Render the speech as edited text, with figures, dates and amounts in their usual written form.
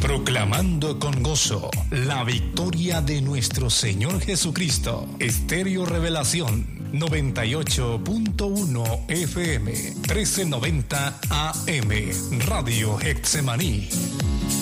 Proclamando con gozo la victoria de nuestro Señor Jesucristo. Estéreo Revelación 98.1 FM 1390 AM Radio Getsemaní.